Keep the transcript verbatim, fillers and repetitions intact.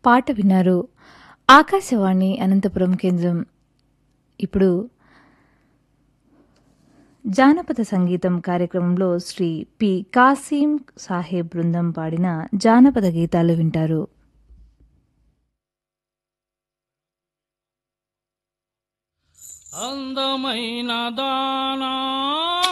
పాట విన్నారు. ఆకాశవాణి అనంతపురం కేంద్రం. ఇప్పుడు జానపద సంగీతం కార్యక్రమంలో శ్రీ పి కాసిం సాహెబ్ బృందం పాడిన జానపద గీతాలు వింటారు. అందమైన దానా